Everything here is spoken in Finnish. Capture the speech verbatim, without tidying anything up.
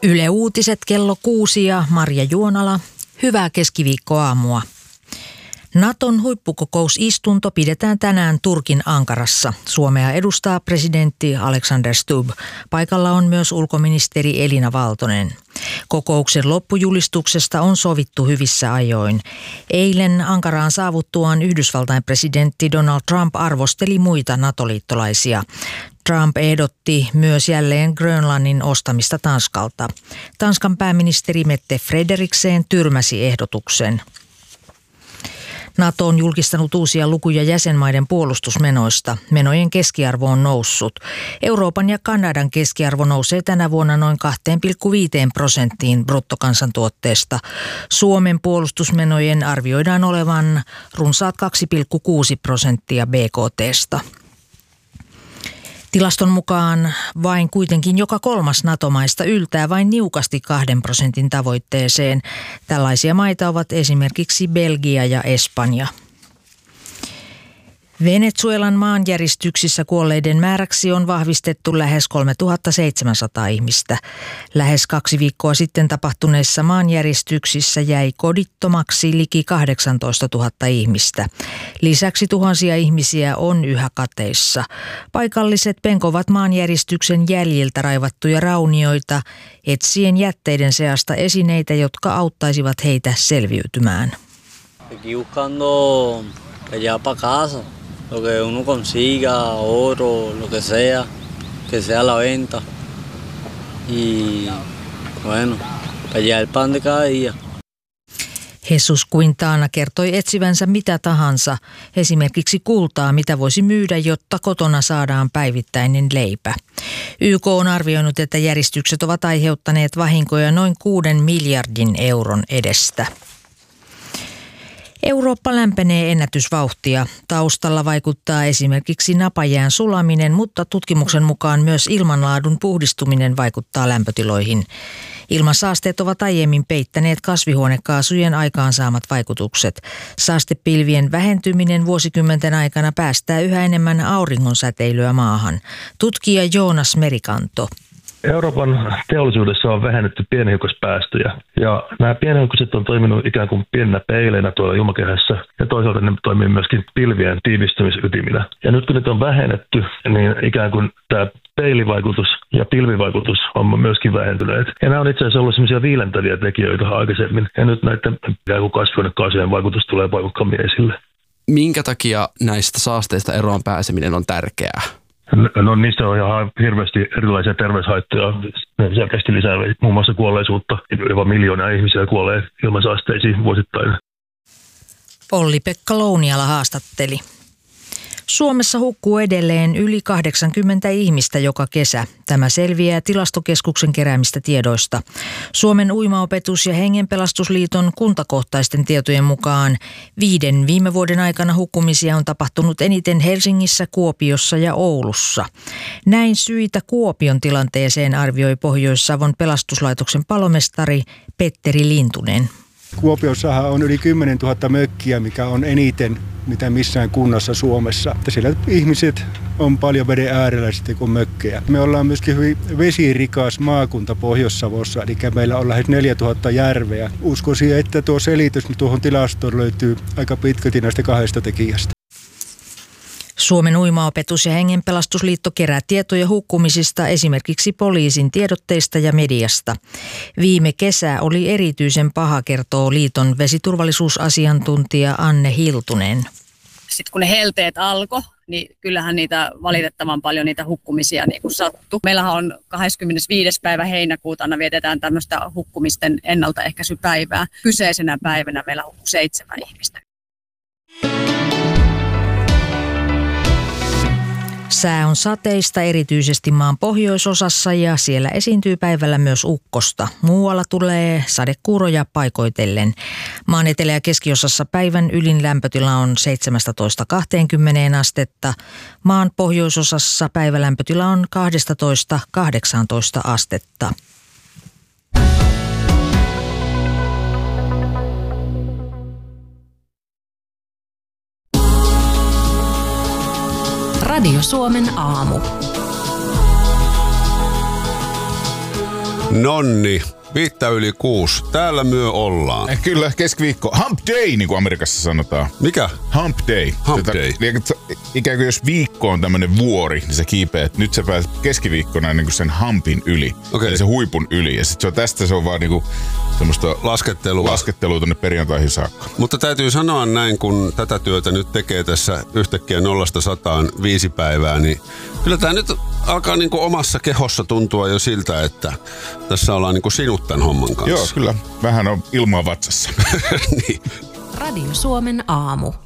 Yle Uutiset kello kuusi ja Marja Juonala. Hyvää keskiviikkoaamua. Naton huippukokousistunto pidetään tänään Turkin Ankarassa. Suomea edustaa presidentti Alexander Stubb. Paikalla on myös ulkoministeri Elina Valtonen. Kokouksen loppujulistuksesta on sovittu hyvissä ajoin. Eilen Ankaraan saavuttuaan Yhdysvaltain presidentti Donald Trump arvosteli muita NATO-liittolaisia. Trump ehdotti myös jälleen Grönlannin ostamista Tanskalta. Tanskan pääministeri Mette Frederiksen tyrmäsi ehdotuksen. NATO on julkistanut uusia lukuja jäsenmaiden puolustusmenoista. Menojen keskiarvo on noussut. Euroopan ja Kanadan keskiarvo nousee tänä vuonna noin kaksi pilkku viisi prosenttiin bruttokansantuotteesta. Suomen puolustusmenojen arvioidaan olevan runsaat kaksi pilkku kuusi prosenttia B K T:sta. Tilaston mukaan vain kuitenkin joka kolmas NATO-maista yltää vain niukasti kahden prosentin tavoitteeseen. Tällaisia maita ovat esimerkiksi Belgia ja Espanja. Venezuelan maanjäristyksissä kuolleiden määräksi on vahvistettu lähes kolmetuhattaseitsemänsataa ihmistä. Lähes kaksi viikkoa sitten tapahtuneissa maanjäristyksissä jäi kodittomaksi liki kahdeksantoistatuhatta ihmistä. Lisäksi tuhansia ihmisiä on yhä kateissa. Paikalliset penkovat maanjäristyksen jäljiltä raivattuja raunioita etsien jätteiden seasta esineitä, jotka auttaisivat heitä selviytymään. Allá para casa, lo que uno consiga, oro, lo que sea, que sea la venta. Y bueno, para allá el pan de cada día. Jesus Quintana kertoi etsivänsä mitä tahansa, esimerkiksi kultaa, mitä voisi myydä, jotta kotona saadaan päivittäinen leipä. Y K on arvioinut, että järistykset ovat aiheuttaneet vahinkoja noin kuuden miljardin euron edestä. Eurooppa lämpenee ennätysvauhtia. Taustalla vaikuttaa esimerkiksi napajään sulaminen, mutta tutkimuksen mukaan myös ilmanlaadun puhdistuminen vaikuttaa lämpötiloihin. Ilmansaasteet ovat aiemmin peittäneet kasvihuonekaasujen aikaansaamat vaikutukset. Saastepilvien vähentyminen vuosikymmenten aikana päästää yhä enemmän auringonsäteilyä maahan. Tutkija Joonas Merikanto. Euroopan teollisuudessa on vähennetty pienhiukkaspäästöjä ja nämä pienhiukkaset on toiminut ikään kuin pieninä peileinä tuolla ilmakehässä ja toisaalta ne toimii myöskin pilvien tiivistymisytiminä. Ja nyt kun niitä on vähennetty, niin ikään kuin tämä peilivaikutus ja pilvivaikutus on myöskin vähentyneet. Ja nämä on itse asiassa ollut sellaisia viilentäviä tekijöitä aikaisemmin ja nyt näiden ikään kuin kasvihuonekaasujen vaikutus tulee voimakkaammin esille. Minkä takia näistä saasteista eroon pääseminen on tärkeää? No niistä on ihan hirveästi erilaisia terveyshaittoja. Ne selkeästi lisäävät muun muassa kuolleisuutta. Jopa miljoonia ihmisiä kuolee ilmansaasteisiin vuosittain. Olli-Pekka Louniala haastatteli. Suomessa hukkuu edelleen yli kahdeksankymmentä ihmistä joka kesä. Tämä selviää Tilastokeskuksen keräämistä tiedoista. Suomen uimaopetus- ja Hengenpelastusliiton kuntakohtaisten tietojen mukaan viiden viime vuoden aikana hukkumisia on tapahtunut eniten Helsingissä, Kuopiossa ja Oulussa. Näin syitä Kuopion tilanteeseen arvioi Pohjois-Savon pelastuslaitoksen palomestari Petteri Lintunen. Kuopiossahan on yli kymmenen tuhatta mökkiä, mikä on eniten mitä missään kunnassa Suomessa. Siellä ihmiset on paljon veden äärellä sitten kuin mökkejä. Me ollaan myöskin hyvin vesirikas maakunta Pohjois-Savossa, eli meillä on lähes neljätuhatta järveä. Uskoisin, että tuo selitys tuohon tilastoon löytyy aika pitkälti näistä kahdesta tekijästä. Suomen uimaopetus- ja Hengenpelastusliitto kerää tietoja hukkumisista esimerkiksi poliisin tiedotteista ja mediasta. Viime kesä oli erityisen paha, kertoo liiton vesiturvallisuusasiantuntija Anne Hiltunen. Sitten kun ne helteet alkoi, niin kyllähän niitä valitettavan paljon niitä hukkumisia niin kuin sattui. Meillähän on kahdeskymmenesviides päivä heinäkuuta aina vietetään tämmöistä hukkumisten ennaltaehkäisypäivää. Kyseisenä päivänä meillä hukkui seitsemän ihmistä. Sää on sateista erityisesti maan pohjoisosassa ja siellä esiintyy päivällä myös ukkosta. Muualla tulee sadekuuroja paikoitellen. Maan etelä- ja keskiosassa päivän ylin lämpötila on seitsemästätoista kahteenkymmeneen astetta. Maan pohjoisosassa päivälämpötila on kaksitoista kahdeksantoista astetta. Radio Suomen aamu. Nonni, viittä yli kuusi. Täällä myö ollaan. Eh, kyllä, keskiviikko. Hump day, niin kuin Amerikassa sanotaan. Mikä? Hump day. Hump Tätä, day. Ikään kuin jos viikko on tämmönen vuori, niin sä kiipeät. Nyt sä pääset keskiviikkona niin kuin sen humpin yli. Okei. Eli se huipun yli. Ja sit se on tästä se on vaan niin kuin semmoista Laskettelua. laskettelua tonne perjantaihin saakka. Mutta täytyy sanoa näin, kun tätä työtä nyt tekee tässä yhtäkkiä nollasta sataan viisi päivää, niin kyllä tämä nyt alkaa niin kuin omassa kehossa tuntua jo siltä, että tässä ollaan niin kuin sinut tämän homman kanssa. Joo, kyllä. Vähän on ilmaa vatsassa. Niin. Radio Suomen aamu.